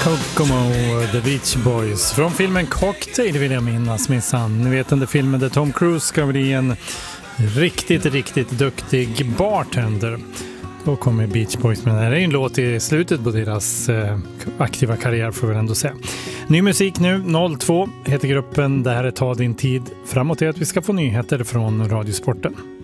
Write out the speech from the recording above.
Kokomo, The Beach Boys. Från filmen Cocktail vill jag minnas minsann. Ni vet den där filmen där Tom Cruise ska bli en riktigt duktig bartender. Då kommer Beach Boys med den här. Det är en låt i slutet på deras aktiva karriär får vi ändå säga. Ny musik nu, 02 heter gruppen. Det här är Ta din tid. Framåt är att vi ska få nyheter från Radiosporten.